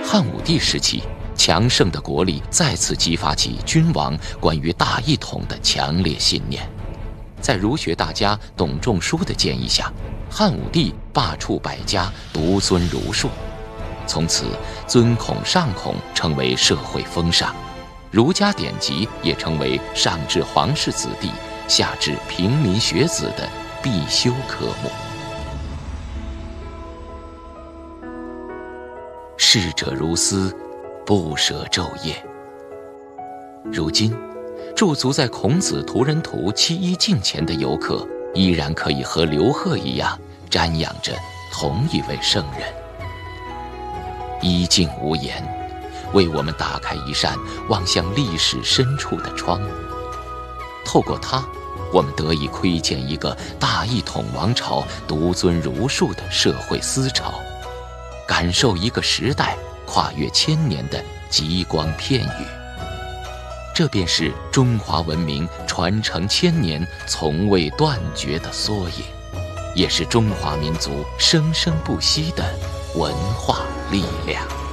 汉武帝时期，强盛的国力再次激发起君王关于大一统的强烈信念。在儒学大家董仲舒的建议下，汉武帝罢黜百家，独尊儒术。从此，尊孔尚孔成为社会风尚，儒家典籍也成为上至皇室子弟，下至平民学子的必修科目。逝者如斯，不舍昼夜。如今，驻足在孔子图人图七一镜前的游客，依然可以和刘贺一样瞻仰着同一位圣人。一镜无言，为我们打开一扇望向历史深处的窗。透过它，我们得以窥见一个大一统王朝独尊儒术的社会思潮，感受一个时代跨越千年的极光片语。这便是中华文明传承千年从未断绝的缩影，也是中华民族生生不息的文化力量。